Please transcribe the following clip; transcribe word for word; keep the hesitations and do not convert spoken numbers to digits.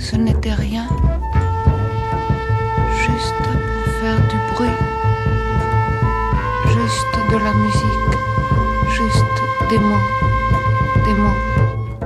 ce n'était rien, juste pour faire du bruit, juste de la musique, juste des mots, des mots.